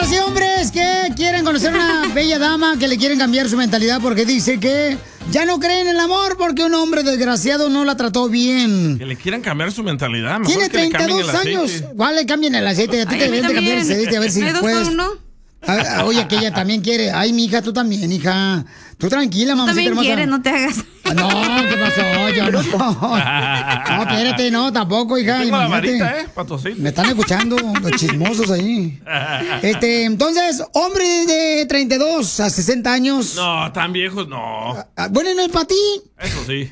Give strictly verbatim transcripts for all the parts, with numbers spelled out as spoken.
Señoras y hombres que quieren conocer a una bella dama, que le quieren cambiar su mentalidad porque dice que ya no creen en el amor porque un hombre desgraciado no la trató bien. Que le quieran cambiar su mentalidad. Mejor Tiene que le treinta y dos cambien el años. aceite. ¿Cuál le cambien el aceite? A ti te deben de cambiar el aceite, a ver si ¿No hay dos puedes. por uno? Ah, oye, que ella también quiere. Ay, mi hija, tú también, hija. Tú tranquila, mamacita También hermosa. quieres, no te hagas. Ah, no, ¿qué pasó? Yo no. No, espérate, no, tampoco, hija. Tengo la Imagínate. varita, ¿eh? Para tu aceite. Me están escuchando los chismosos ahí. Este, entonces, hombre de treinta y dos a sesenta años. No, tan viejos, no. Ah, bueno, no es para ti. Eso sí.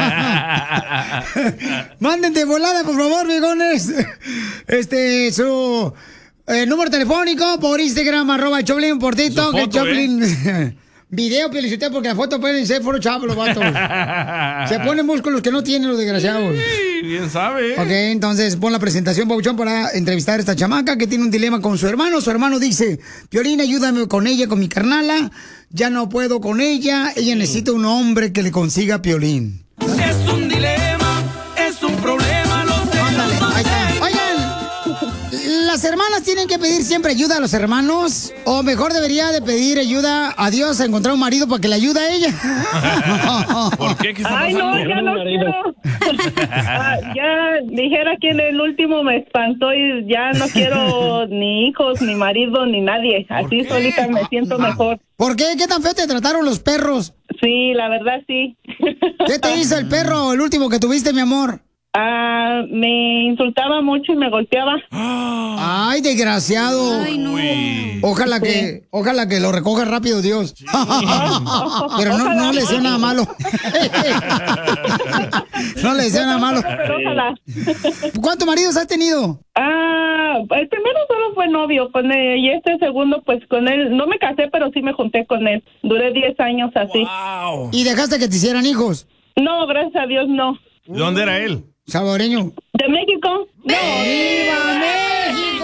Manden de volada, por favor, viejones. Este, su eh, número telefónico por Instagram, arroba el Choplin, por TikTok, el foto, Choplin. ¿eh? Video, Pelichotelo, porque la foto pueden ser foro chavo, los vatos. Se ponen músculos que no tienen los desgraciados. Sí, bien sabe. Ok, entonces pon la presentación, Pabuchón, para entrevistar a esta chamaca que tiene un dilema con su hermano. Su hermano dice, Piolín, ayúdame con ella, con mi carnala. Ya no puedo con ella. Ella necesita un hombre que le consiga a Piolín. Es un dilema, es un problema, lo sé. Ándale, ahí está. Oigan, ¿las hermanas tienen que pedir siempre ayuda a los hermanos? ¿O mejor debería de pedir ayuda a Dios a encontrar un marido para que le ayude a ella? ¿Por qué? ¿Qué está Ay, pasando? no, ya no quiero. Ah, ya dijera que en el último me espantó y ya no quiero ni hijos, ni marido, ni nadie. Así solita me siento mejor. ¿Por qué? ¿Qué tan feo te trataron los perros? Sí, la verdad sí. ¿Qué te hizo el perro, el último que tuviste, mi amor? Ah, me insultaba mucho y me golpeaba. Ay, desgraciado. Ay, no. Uy. Ojalá que, ojalá que lo recoja rápido Dios. Pero no, no le deseo nada malo. No le deseo nada malo. Pero ojalá. ¿Cuántos maridos has tenido? Ah, el primero solo fue novio con él y este segundo pues con él. No me casé, pero sí me junté con él. Duré diez años así. Wow. ¿Y dejaste que te hicieran hijos? No, gracias a Dios no. ¿De dónde era él? Salvadoreño. ¿De México? ¡Viva México!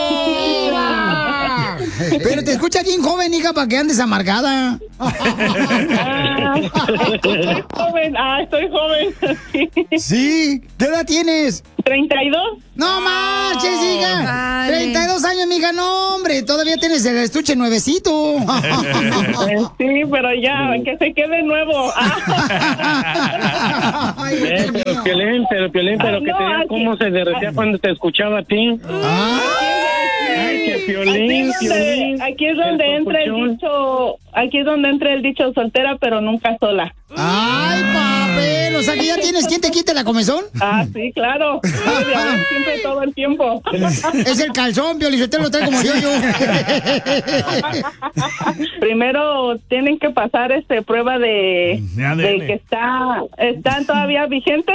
¡Viva! Pero te escucha bien joven, hija, para que andes amargada. Ah, estoy joven, ah, estoy joven. Sí. Sí. ¿Qué edad tienes? ¿treinta y dos? No marches, hija. Vale. treinta y dos años, mija. No, hombre. Todavía tienes el estuche nuevecito. Eh, Sí, pero ya, que se quede nuevo. Ay, Eh, Dios pero mío. Piolín, pero Piolín, pero Ay, que no, te diga aquí- cómo se derretía cuando te escuchaba a ti. Ah, Ay, que Aquí Piolín, es donde, Piolín. aquí es donde entra el papuchón. dicho, aquí es donde entra el dicho soltera, pero nunca sola. ay, papel. O sea que ya tienes quien te quite la comezón. Ah, sí, claro. Sí, de haber siempre todo el tiempo. Es el calzón, Piolín. Usted lo trae como yo, yo. Primero tienen que pasar este prueba de, De A D N. de que está están todavía vigentes.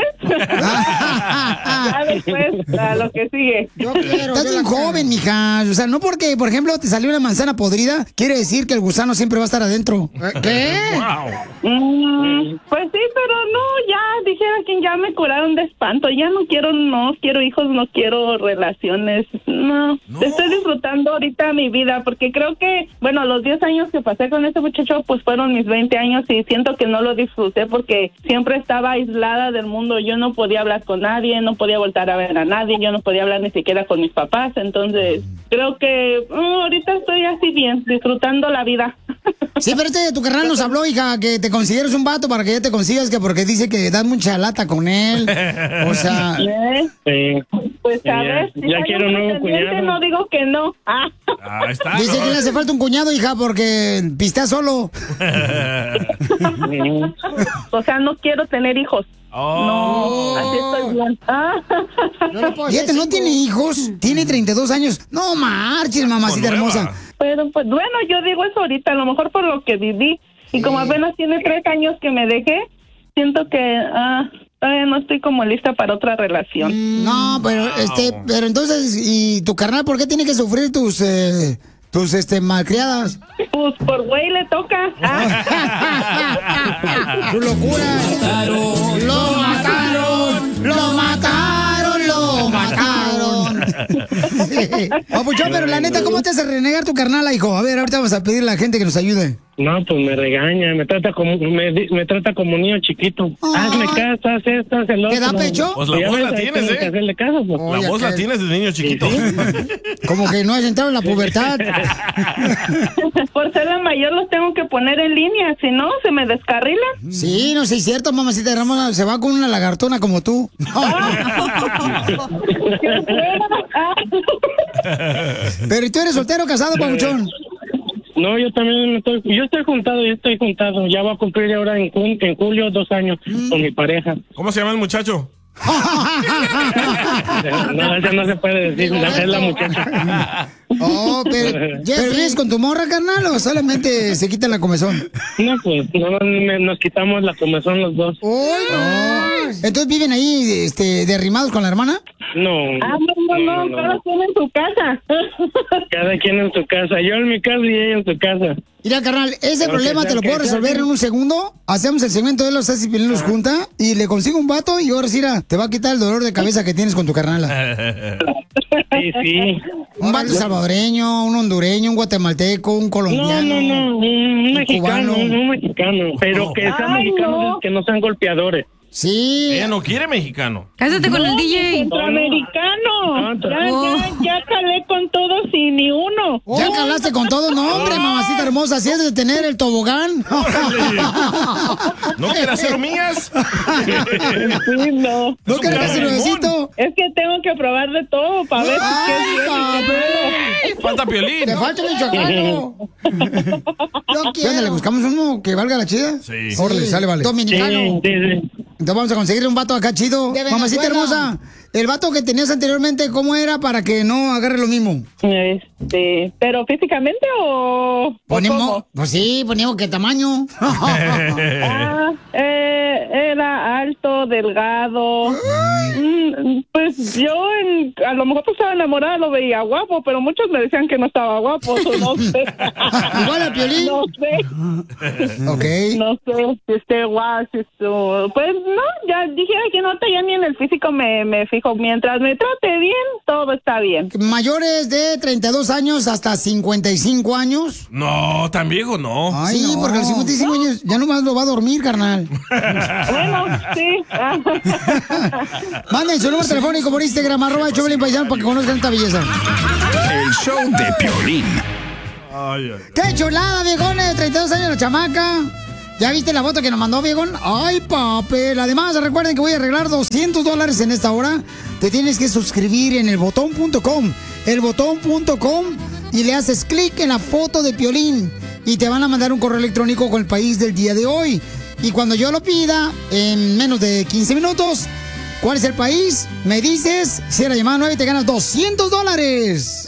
Ya después a lo que sigue. Yo quiero, Estás bien joven, mija. O sea, no porque, por ejemplo, te salió una manzana podrida, quiere decir que el gusano siempre va a estar adentro. ¿Qué? Wow. Mm, pues sí, pero no, ya dijera que ya me curaron de espanto. Ya no quiero, no quiero hijos, no quiero relaciones. No, No. estoy disfrutando ahorita mi vida porque creo que, bueno, los diez años que pasé con ese muchacho, pues fueron mis veinte años y siento que no lo disfruté porque siempre estaba aislada del mundo. Yo no podía hablar con nadie, no podía voltar a ver a nadie, yo no podía hablar ni siquiera con mis papás. Entonces, creo que mm, ahorita estoy así bien, disfrutando la vida. Sí, pero este tu carnal nos habló, hija, que te consideres un vato para que ya te consigas, que porque dice que das mucha lata con él. O sea, ¿Eh? Sí. Pues Sí, a ya- ver, si ya hay quiero un nuevo pretendiente, cuñado. no digo que no. Ah. Ahí está. dice que le hace falta un cuñado, hija, porque pistea solo. O sea, no quiero tener hijos. Oh. No, así estoy bien. Ah. Fíjate, no tiene hijos, tiene treinta y dos años. No marches, mamacita Nueva. hermosa. Pero pues bueno, yo digo eso ahorita, a lo mejor por lo que viví. Y como apenas tiene tres años que me dejé, siento que ah, todavía no estoy como lista para otra relación. No, pero este, pero entonces, ¿y tu carnal por qué tiene que sufrir tus eh, tus este malcriadas? Pues por güey le toca. Ah. Su locura. Lo mataron, lo mataron, lo mataron. Papuchón, pero la neta, ¿cómo te hace renegar tu carnal, hijo? A ver, ahorita vamos a pedirle a la gente que nos ayude. No, pues me regaña, me trata como me, di- me trata como niño chiquito. Ah. Hazme caso, haz esto, haz el otro. ¿Te da pecho? Pues la Ya voz ves, la ahí tienes, tengo que ¿eh? hacerle caso, pues. Oye, La voz la aquel. tienes desde niño chiquito. Como que no has entrado en la pubertad. Por ser la mayor los tengo que poner en línea, si no, se me descarrila. Sí, no sé, es cierto, mamacita hermosa, se va con una lagartona como tú. Pero ¿y tú eres soltero o casado, papuchón? No, yo también estoy, yo estoy juntado, yo estoy juntado. Ya voy a cumplir ahora en, jun- en julio dos años con mi pareja. ¿Cómo se llama el muchacho? No, eso no se puede decir, la es la muchacha. Oh, pero, ¿pero vives con tu morra, carnal, o solamente se quita la comezón? No, pues, no, me- nos quitamos la comezón los dos. Oh, no. Entonces viven ahí, este, derrimados con la hermana. No. Ah, no, no, no, cada quien en su casa. Cada quien en su casa. Yo en mi casa y ella en su casa. Mira, carnal, ese Pero problema que te lo sea- puedo que sea- resolver en un segundo. Hacemos el segmento de los Ceci Piolín los junta y le consigo un vato y ahora sí, mira, te va a quitar el dolor de cabeza que tienes con tu carnala. Sí, sí. Un vato salvadoreño, un hondureño, un guatemalteco, un No, colombiano. no, no, un mexicano, cubano. un mexicano, pero que sean Ay, mexicanos, no. que no sean golpeadores. Sí. Ella no quiere mexicano. Cásate con el D J. Centroamericano. No, Ya, no. ya, ya calé con todos y ni uno. ¿Ya calaste con todo? No, hombre, mamacita hermosa, si es de tener el tobogán. ¿No quiere hacer mías? Sí, no. ¿No quieres que se lo Limón. besito? Es que tengo que probar de todo para ver si Ay, es bueno. cabrón. Falta Piolín. Te falta michoacano. Yo quiero. ¿Le buscamos uno que valga la chida? Sí. Órale, sale, vale. Sí, Dominicano. sí, sí. Entonces vamos a conseguirle un vato acá chido. De Mamacita Venezuela. hermosa, el vato que tenías anteriormente, ¿cómo era para que no agarre lo mismo? Este, pero físicamente o, o Ponemos, cómo? pues sí, ponemos qué tamaño. Ah, eh, era alto, delgado. Mm, pues yo en- a lo mejor pues estaba enamorada, lo veía guapo, pero muchos me decían que no estaba guapo, o no sé. Igual a Piolín. No sé, Ok. no sé si esté guapo, si esto- pues no, ya dije que no, ya ni en el físico me, me fijo, mientras me trate bien, todo está bien. Mayores de treinta y dos años hasta cincuenta y cinco años. No, tan viejo no. Ay, sí, porque a los cincuenta y cinco años ya nomás lo va a dormir, carnal. Bueno, sí. Manden su número telefónico por Instagram, arroba el Choplin Paisano, para que conozcan esta belleza. El show de Piolín. Ay, ay. ¡Qué chulada, viejones! treinta y dos años la chamaca. ¿Ya viste la foto que nos mandó, viejón? ¡Ay, papel! Además, recuerden que voy a arreglar doscientos dólares en esta hora. Te tienes que suscribir en elbotón punto com. elbotón punto com y le haces clic en la foto de Piolín. Y te van a mandar un correo electrónico con el país del día de hoy. Y cuando yo lo pida, en menos de quince minutos, ¿cuál es el país? Me dices, cierra llamada nueve y te ganas doscientos dólares.